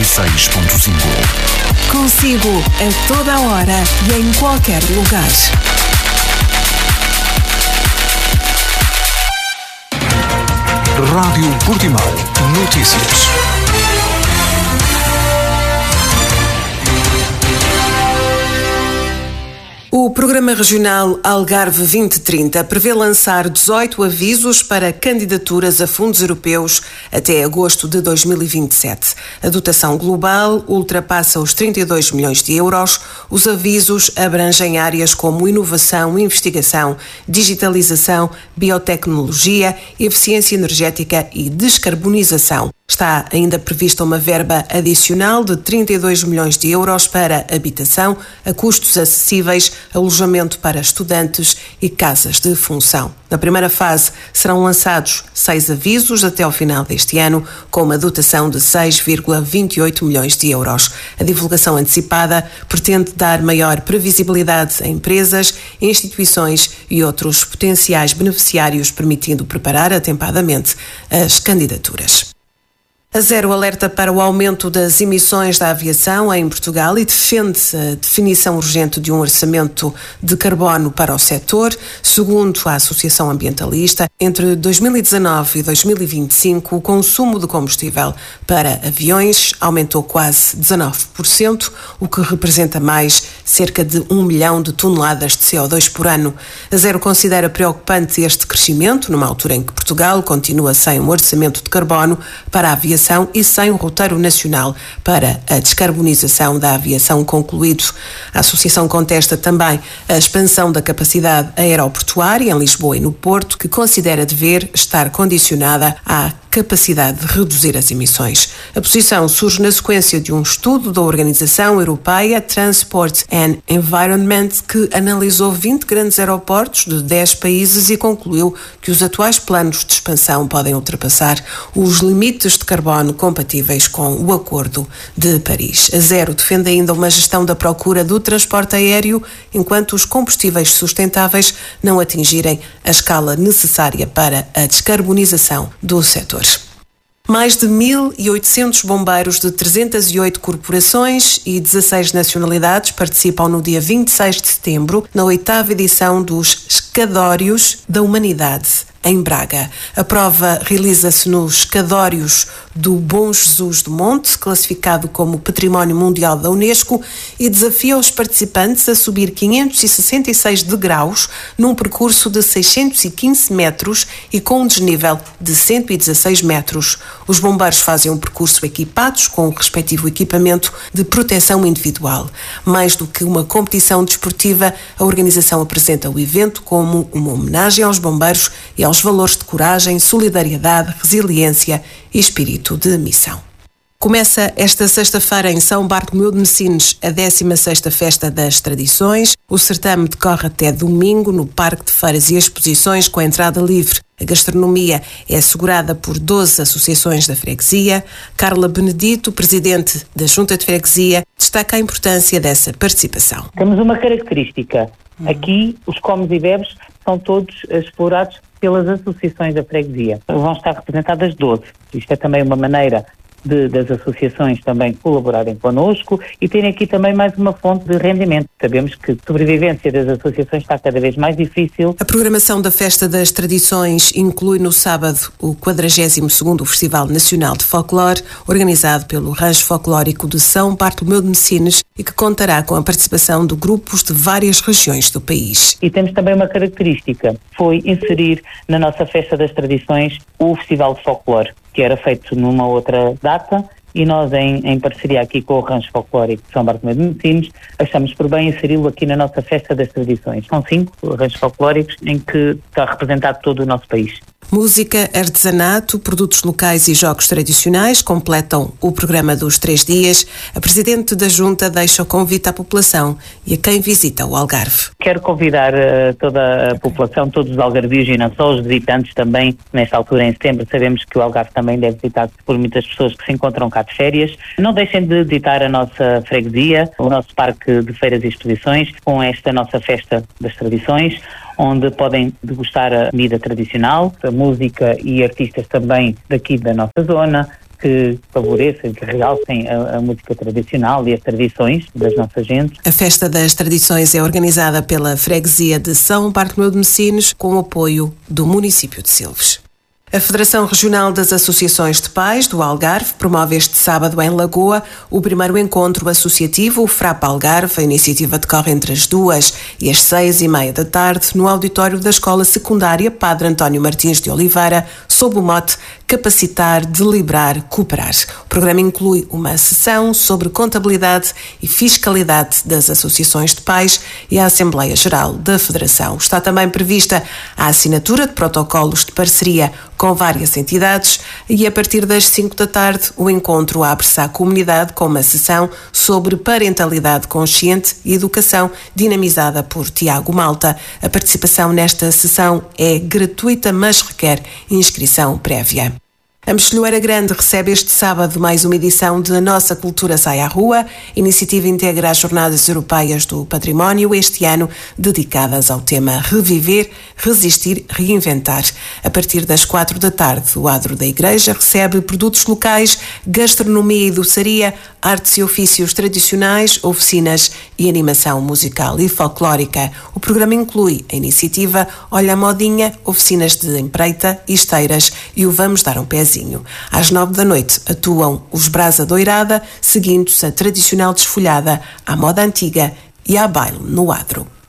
Consigo a toda a hora e em qualquer lugar. Rádio Portimão. Notícias. O Programa Regional Algarve 2030 prevê lançar 18 avisos para candidaturas a fundos europeus até agosto de 2027. A dotação global ultrapassa os 32 milhões de euros. Os avisos abrangem áreas como inovação, investigação, digitalização, biotecnologia, eficiência energética e descarbonização. Está ainda prevista uma verba adicional de 32 milhões de euros para habitação, a custos acessíveis, alojamento para estudantes e casas de função. Na primeira fase serão lançados 6 avisos até ao final deste ano, com uma dotação de 6,28 milhões de euros. A divulgação antecipada pretende dar maior previsibilidade a empresas, instituições e outros potenciais beneficiários, permitindo preparar atempadamente as candidaturas. A Zero alerta para o aumento das emissões da aviação em Portugal e defende a definição urgente de um orçamento de carbono para o setor. Segundo a Associação Ambientalista, entre 2019 e 2025, o consumo de combustível para aviões aumentou quase 19%, o que representa mais cerca de 1 milhão de toneladas de CO2 por ano. A Zero considera preocupante este crescimento, numa altura em que Portugal continua sem um orçamento de carbono para a aviação e sem um roteiro nacional para a descarbonização da aviação concluído. A Associação contesta também a expansão da capacidade aeroportuária em Lisboa e no Porto, que considera dever estar condicionada à capacidade de reduzir as emissões. A posição surge na sequência de um estudo da Organização Europeia Transport and Environment, que analisou 20 grandes aeroportos de 10 países e concluiu que os atuais planos de expansão podem ultrapassar os limites de carbono compatíveis com o Acordo de Paris. A Zero defende ainda uma gestão da procura do transporte aéreo enquanto os combustíveis sustentáveis não atingirem a escala necessária para a descarbonização do setor. Mais de 1.800 bombeiros de 308 corporações e 16 nacionalidades participam no dia 26 de setembro na 8ª edição dos Escadórios da Humanidade, em Braga. A prova realiza-se nos Escadórios do Bom Jesus do Monte, classificado como Património Mundial da Unesco, e desafia os participantes a subir 566 degraus num percurso de 615 metros e com um desnível de 116 metros. Os bombeiros fazem um percurso equipados com o respectivo equipamento de proteção individual. Mais do que uma competição desportiva, a organização apresenta o evento como uma homenagem aos bombeiros e aos valores de coragem, solidariedade, resiliência e espírito de missão. Começa esta sexta-feira em São Bartolomeu de Messines a 16ª Festa das Tradições. O certame decorre até domingo no Parque de Feiras e Exposições com entrada livre. A gastronomia é assegurada por 12 associações da freguesia. Carla Benedito, presidente da Junta de Freguesia, destaca a importância dessa participação. Temos uma característica. Aqui os comes e bebes são todos explorados pelas associações da freguesia. Vão estar representadas 12. Isto é também uma maneira das associações também colaborarem connosco e terem aqui também mais uma fonte de rendimento. Sabemos que a sobrevivência das associações está cada vez mais difícil. A programação da Festa das Tradições inclui no sábado o 42º Festival Nacional de Folclore, organizado pelo Rancho Folclórico de São Bartolomeu de Messines e que contará com a participação de grupos de várias regiões do país. E temos também uma característica, foi inserir na nossa Festa das Tradições o Festival de Folclore, que era feito numa outra data, e nós, em parceria aqui com o Rancho Folclórico de São Bartolomeu de Messines, achamos por bem inseri-lo aqui na nossa Festa das Tradições. São 5 ranchos folclóricos em que está representado todo o nosso país. Música, artesanato, produtos locais e jogos tradicionais completam o programa dos 3 dias. A Presidente da Junta deixa o convite à população e a quem visita o Algarve. Quero convidar toda a população, todos os algarvios e não só os visitantes também, nesta altura em setembro. Sabemos que o Algarve também deve visitado por muitas pessoas que se encontram cá de férias. Não deixem de visitar a nossa freguesia, o nosso parque de feiras e exposições, com esta nossa Festa das Tradições, onde podem degustar a comida tradicional, a música e artistas também daqui da nossa zona, que favoreçam, que realcem a música tradicional e as tradições das nossas gentes. A Festa das Tradições é organizada pela Freguesia de São Bartolomeu de Messinos, com o apoio do município de Silves. A Federação Regional das Associações de Pais do Algarve promove este sábado em Lagoa o primeiro encontro associativo, o FRAP Algarve. A iniciativa decorre entre as 2 e as 6:30 da tarde no auditório da Escola Secundária Padre António Martins de Oliveira, sob o mote Capacitar, Deliberar, Cooperar. O programa inclui uma sessão sobre contabilidade e fiscalidade das associações de pais e a Assembleia Geral da Federação. Está também prevista a assinatura de protocolos de parceria com várias entidades e a partir das 5 da tarde o encontro abre-se à comunidade com uma sessão sobre parentalidade consciente e educação dinamizada por Tiago Malta. A participação nesta sessão é gratuita, mas requer inscrição prévia. A Mexilhoeira Grande recebe este sábado mais uma edição de A Nossa Cultura Sai à Rua. A iniciativa integra as Jornadas Europeias do Património, este ano dedicadas ao tema Reviver, Resistir, Reinventar. A partir das 4 da tarde, o adro da Igreja recebe produtos locais, gastronomia e doçaria, artes e ofícios tradicionais, oficinas e animação musical e folclórica. O programa inclui a iniciativa Olha a Modinha, oficinas de empreita e esteiras e o Vamos Dar um Pezinho. Às 9 da noite atuam os Brasa Doirada, seguindo-se a tradicional desfolhada à moda antiga e à baile no adro.